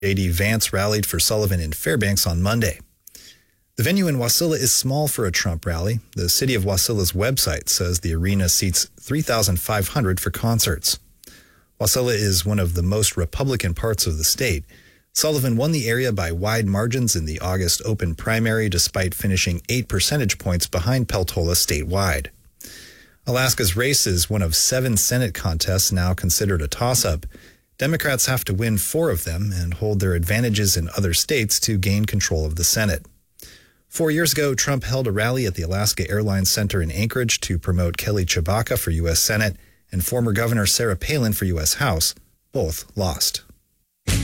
J.D. Vance rallied for Sullivan in Fairbanks on Monday. The venue in Wasilla is small for a Trump rally. The city of Wasilla's website says the arena seats 3,500 for concerts. Wasilla is one of the most Republican parts of the state. Sullivan won the area by wide margins in the August open primary despite finishing 8 percentage points behind Peltola statewide. Alaska's race is one of 7 Senate contests now considered a toss-up. Democrats have to win 4 of them and hold their advantages in other states to gain control of the Senate. 4 years ago, Trump held a rally at the Alaska Airlines Center in Anchorage to promote Kelly Tshibaka for U.S. Senate and former Governor Sarah Palin for U.S. House. Both lost.